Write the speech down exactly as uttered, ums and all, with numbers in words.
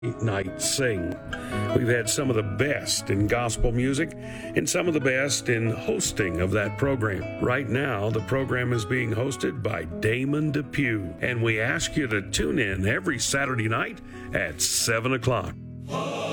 Night Sing. We've had some of the best in gospel music and some of the best in hosting of that program. Right now, the program is being hosted by Damon Depew, and we ask you to tune in every Saturday night at seven o'clock.